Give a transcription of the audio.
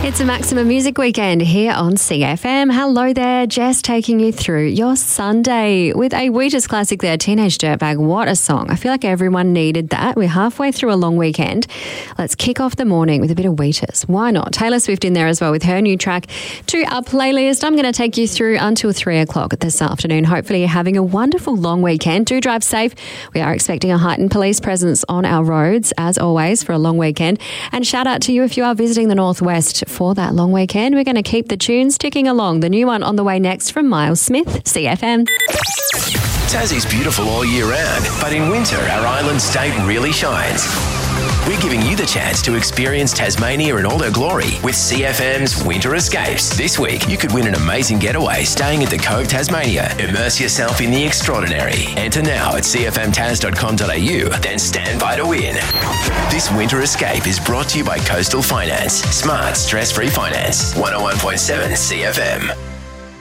It's a Maximum Music Weekend here on CFM. Hello there, Jess taking you through your Sunday with a Wheatus classic there, Teenage Dirtbag. What a song. I feel like everyone needed that. We're halfway through a long weekend. Let's kick off the morning with a bit of Wheatus. Why not? Taylor Swift in there as well with her new track to our playlist. I'm going to take you through until 3 o'clock this afternoon. Hopefully you're having a wonderful long weekend. Do drive safe. We are expecting a heightened police presence on our roads, as always, for a long weekend. And shout out to you if you are visiting the Northwest for that long weekend. We're going to keep the tunes ticking along. The new one on the way next from Miles Smith, CFM. Tassie's beautiful all year round, but in winter, our island state really shines. We're giving you the chance to experience Tasmania in all her glory with CFM's Winter Escapes. This week, you could win an amazing getaway staying at the Cove, Tasmania. Immerse yourself in the extraordinary. Enter now at cfmtas.com.au, then stand by to win. This Winter Escape is brought to you by Coastal Finance. Smart, stress-free finance. 101.7 CFM.